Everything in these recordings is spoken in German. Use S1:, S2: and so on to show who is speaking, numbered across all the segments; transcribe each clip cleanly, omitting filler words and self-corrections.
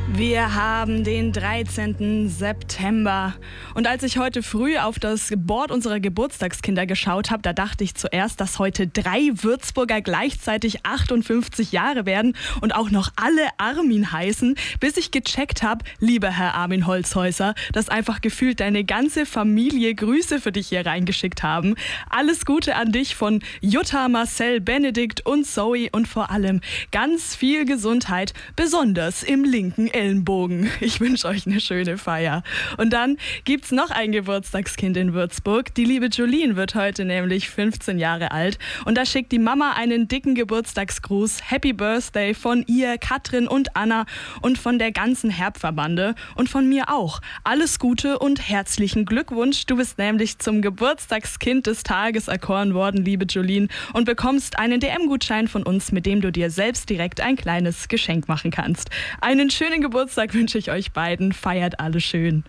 S1: Wir haben den 13. September und als ich heute früh auf das Board unserer Geburtstagskinder geschaut habe, da dachte ich zuerst, dass heute 3 Würzburger gleichzeitig 58 Jahre werden und auch noch alle Armin heißen, bis ich gecheckt habe, lieber Herr Armin Holzhäuser, dass einfach gefühlt deine ganze Familie Grüße für dich hier reingeschickt haben. Alles Gute an dich von Jutta, Marcel, Benedikt und Zoe und vor allem ganz viel Gesundheit, besonders im linken Ellenbogen. Ich wünsche euch eine schöne Feier. Und dann gibt's noch ein Geburtstagskind in Würzburg. Die liebe Jolene wird heute nämlich 15 Jahre alt. Und da schickt die Mama einen dicken Geburtstagsgruß. Happy Birthday von ihr, Katrin und Anna und von der ganzen Herbverbande. Und von mir auch. Alles Gute und herzlichen Glückwunsch. Du bist nämlich zum Geburtstagskind des Tages erkoren worden, liebe Jolene, und bekommst einen DM-Gutschein von uns, mit dem du dir selbst direkt ein kleines Geschenk machen kannst. Einen schönen Geburtstag wünsche ich euch beiden. Feiert alle schön.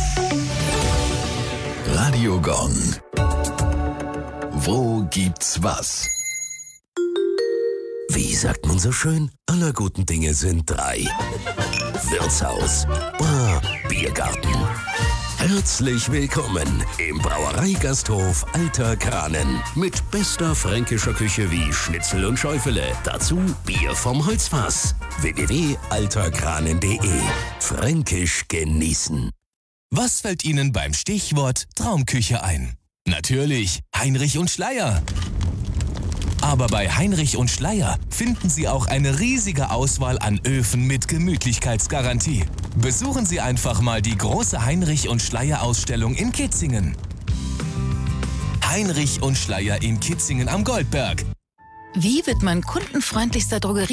S2: Radio Gong. Wo gibt's was? Wie sagt man so schön? Aller guten Dinge sind 3. Wirtshaus, Bar, Biergarten. Herzlich willkommen im Brauereigasthof Alter Kranen. Mit bester fränkischer Küche wie Schnitzel und Schäufele. Dazu Bier vom Holzfass. www.alterkranen.de. Fränkisch genießen.
S3: Was fällt Ihnen beim Stichwort Traumküche ein? Natürlich Heinrich und Schleyer. Aber bei Heinrich und Schleyer finden Sie auch eine riesige Auswahl an Öfen mit Gemütlichkeitsgarantie. Besuchen Sie einfach mal die große Heinrich und Schleyer Ausstellung in Kitzingen. Heinrich und Schleyer in Kitzingen am Goldberg.
S4: Wie wird man kundenfreundlichster Drogerie?